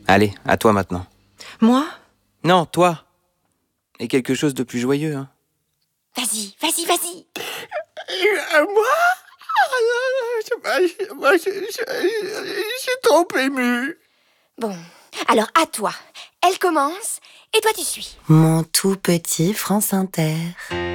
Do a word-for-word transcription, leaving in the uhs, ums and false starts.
Allez, à toi maintenant. Moi? Non, toi. Et quelque chose de plus joyeux, hein. Vas-y, vas-y, vas-y. Euh, moi je, moi, je, je, je, je suis trop ému. Bon, alors à toi. Elle commence et toi tu suis. Mon tout petit France Inter.